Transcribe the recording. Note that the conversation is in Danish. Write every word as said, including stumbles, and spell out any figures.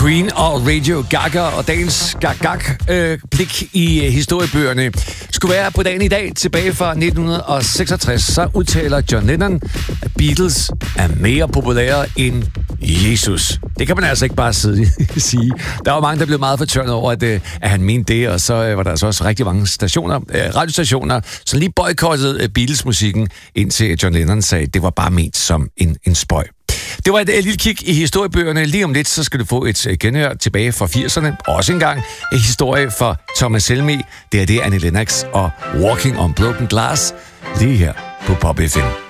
Queen og Radio Gaga, og dagens gag-gag-blik øh, i øh, historiebøgerne skulle være på dagen i dag. Tilbage fra nitten seksogtres, så udtaler John Lennon, at Beatles er mere populære end Jesus. Det kan man altså ikke bare sidde sige. Der var mange, der blev meget fortørnet over, at, øh, at han mente det, og så øh, var der altså også rigtig mange stationer, øh, radiostationer, som lige boykottede øh, Beatles-musikken, indtil John Lennon sagde, at det var bare ment som en, en spøj. Det var et, et lille kig i historiebøgerne. Lige om lidt, så skal du få et genhør tilbage fra firserne. Også engang en historie for Thomas Helmig. Det er det, Annie Lennox og Walking on Broken Glass. Lige her på Pop F M.